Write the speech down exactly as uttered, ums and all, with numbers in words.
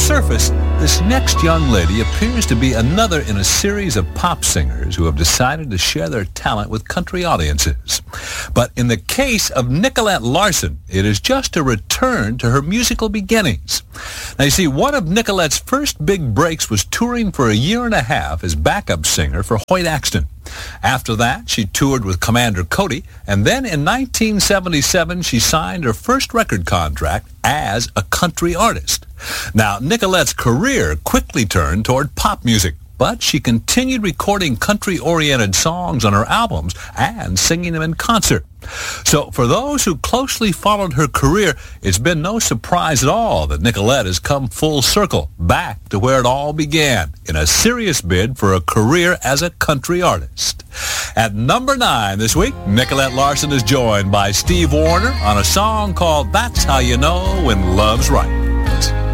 surface, this next young lady appears to be another in a series of pop singers who have decided to share their talent with country audiences. But in the case of Nicolette Larson, it is just a return to her musical beginnings. Now, you see, one of Nicolette's first big breaks was touring for a year and a half as backup singer for Hoyt Axton. After that, she toured with Commander Cody, and then in nineteen seventy-seven, she signed her first record contract as a country artist. Now, Nicolette's career quickly turned toward pop music, but she continued recording country-oriented songs on her albums and singing them in concert. So for those who closely followed her career, it's been no surprise at all that Nicolette has come full circle back to where it all began, in a serious bid for a career as a country artist. At number nine this week, Nicolette Larson is joined by Steve Wariner on a song called That's How You Know When Love's Right.